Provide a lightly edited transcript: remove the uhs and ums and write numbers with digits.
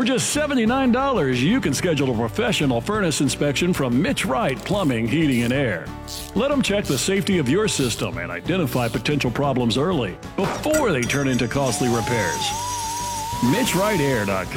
For just $79, you can schedule a professional furnace inspection from Mitch Wright Plumbing, Heating, and Air. Let them check the safety of your system and identify potential problems early before they turn into costly repairs. MitchWrightAir.com